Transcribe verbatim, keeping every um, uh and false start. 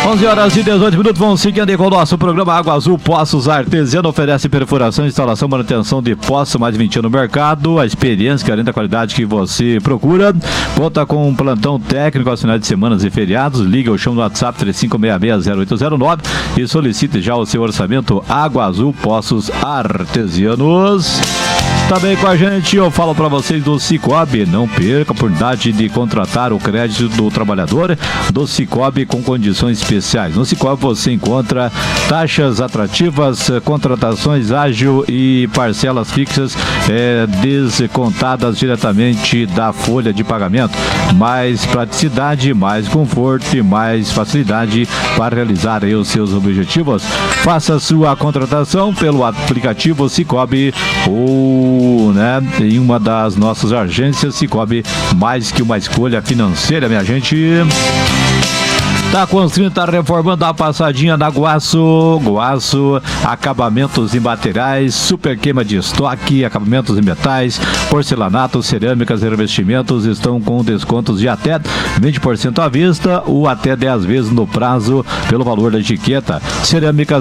onze horas e dezoito minutos, vão seguindo com o nosso programa Água Azul Poços Artesiano. Oferece perfuração, instalação, manutenção de poços, mais de vinte anos no mercado. A experiência que garante a qualidade que você procura. Conta com um plantão técnico aos finais de semanas e feriados. Liga ou chama no WhatsApp três cinco seis seis zero oito zero nove e solicite já o seu orçamento. Água Azul Poços Artesianos. Também com a gente, eu falo para vocês do Cicobi. Não perca a oportunidade de contratar o crédito do trabalhador do Cicobi com condições especiais. No Cicobi você encontra taxas atrativas, contratações ágil e parcelas fixas é, descontadas diretamente da folha de pagamento. Mais praticidade, mais conforto e mais facilidade para realizar aí os seus objetivos. Faça sua contratação pelo aplicativo Cicobi ou Né, em uma das nossas agências. Cicobi, mais que uma escolha financeira, minha gente. Tá construindo, tá reformando a passadinha da Guaço. Guaço, acabamentos em materiais, super queima de estoque, acabamentos em metais, porcelanato, cerâmicas e revestimentos estão com descontos de até vinte por cento à vista ou até dez vezes no prazo pelo valor da etiqueta. Cerâmicas